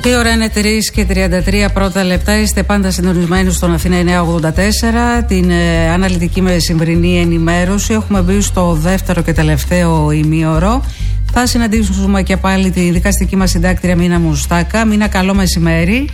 Η ώρα είναι 3:33 πρώτα λεπτά. Είστε πάντα συντονισμένοι στον Αθήνα 984, την αναλυτική μεσημβρινή ενημέρωση. Έχουμε μπει στο δεύτερο και τελευταίο ημίωρο. Θα συναντήσουμε και πάλι τη δικαστική μας συντάκτρια Μίνα Μουστάκα. Μίνα, καλό μεσημέρι.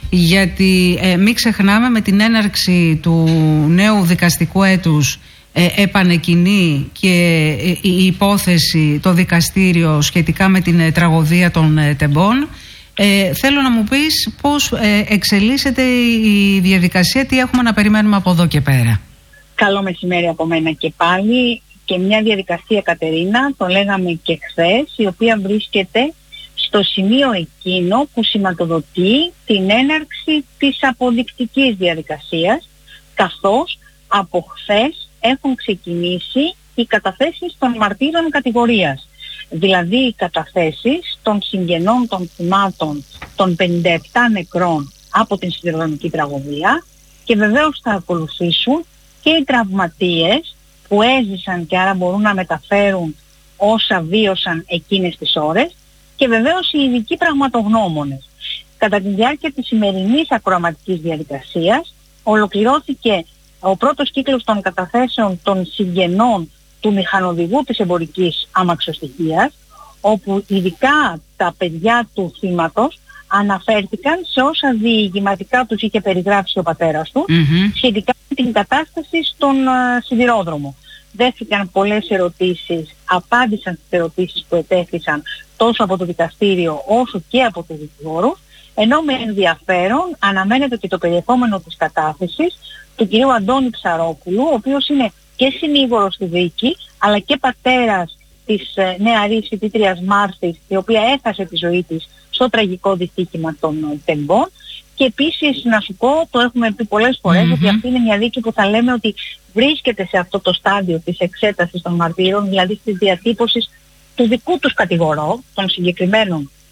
Γιατί μην ξεχνάμε, με την έναρξη του νέου δικαστικού έτους επανεκκινεί και η υπόθεση, το δικαστήριο σχετικά με την τραγωδία των Τεμπών. Θέλω να μου πεις πώς εξελίσσεται η διαδικασία, τι έχουμε να περιμένουμε από εδώ και πέρα. Καλό μεσημέρι από μένα και πάλι. Και μια διαδικασία, Κατερίνα, το λέγαμε και χθες, η οποία βρίσκεται στο σημείο εκείνο που σηματοδοτεί την έναρξη της αποδεικτικής διαδικασίας, καθώς από χθες έχουν ξεκινήσει οι καταθέσεις των μαρτύρων κατηγορίας. Δηλαδή οι καταθέσεις των συγγενών των θυμάτων των 57 νεκρών από την σιδηροδρομική τραγωδία, και βεβαίως θα ακολουθήσουν και οι τραυματίες που έζησαν και άρα μπορούν να μεταφέρουν όσα βίωσαν εκείνες τις ώρες, και βεβαίως οι ειδικοί πραγματογνώμονες. Κατά τη διάρκεια της σημερινής ακροαματικής διαδικασίας ολοκληρώθηκε ο πρώτος κύκλος των καταθέσεων των συγγενών του μηχανοδηγού της εμπορικής αμαξοστοιχείας, όπου ειδικά τα παιδιά του θύματος αναφέρθηκαν σε όσα διηγηματικά τους είχε περιγράψει ο πατέρας του σχετικά με την κατάσταση στον σιδηρόδρομο. Δέχτηκαν πολλές ερωτήσεις, απάντησαν στις ερωτήσεις που ετέθησαν τόσο από το δικαστήριο όσο και από τους δικηγόρους, ενώ με ενδιαφέρον αναμένεται και το περιεχόμενο της κατάθεσης του κυρίου Αντώνη Ψαρόπουλου, ο οποίος είναι και συνήγορος στη δίκη, αλλά και πατέρας της νεαρής φοιτήτριας Μάρθης, η οποία έχασε τη ζωή της στο τραγικό δυστύχημα των Τεμπών. Και επίσης να σου πω, το έχουμε πει πολλές φορές, ότι αυτή είναι μια δίκη που θα λέμε ότι βρίσκεται σε αυτό το στάδιο της εξέτασης των μαρτύρων, δηλαδή της διατύπωσης του δικού τους κατηγορώ, των συγκεκριμένων